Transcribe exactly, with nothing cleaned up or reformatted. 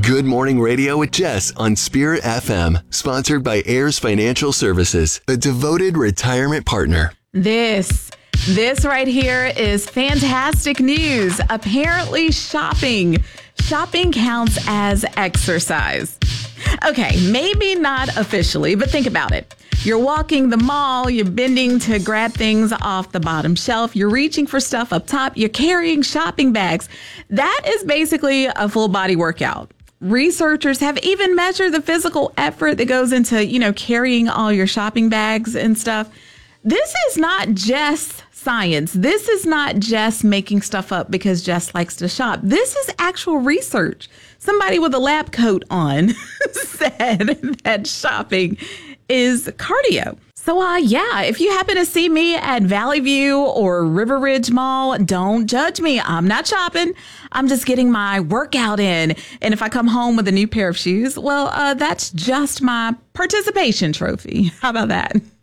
Good Morning Radio with Jess on Spirit F M, sponsored by Ayers Financial Services, a devoted retirement partner. This, this right here is fantastic news. Apparently shopping, shopping counts as exercise. Okay, maybe not officially, but think about it. You're walking the mall, you're bending to grab things off the bottom shelf, you're reaching for stuff up top, you're carrying shopping bags. That is basically a full body workout. Researchers have even measured the physical effort that goes into, you know, carrying all your shopping bags and stuff. This is not just science. This is not just making stuff up because Jess likes to shop. This is actual research. Somebody with a lab coat on said that shopping is cardio. So, uh, yeah, if you happen to see me at Valley View or River Ridge Mall, don't judge me. I'm not shopping. I'm just getting my workout in. And if I come home with a new pair of shoes, well, uh, that's just my participation trophy. How about that?